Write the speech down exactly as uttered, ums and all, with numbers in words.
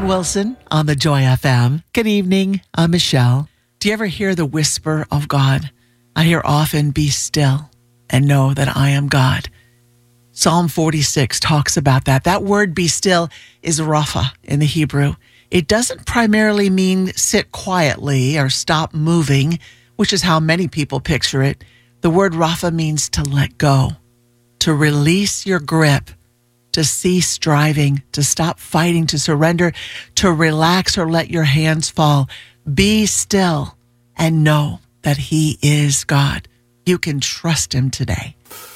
Ann Wilson on the Joy F M. Good evening. I'm Michelle. Do you ever hear the whisper of God? I hear often, be still and know that I am God. Psalm forty-six talks about that. That word be still is rapha in the Hebrew. It doesn't primarily mean sit quietly or stop moving, which is how many people picture it. The word rapha means to let go, to release your grip, to cease striving, to stop fighting, to surrender, to relax or let your hands fall. Be still and know that he is God. You can trust him today.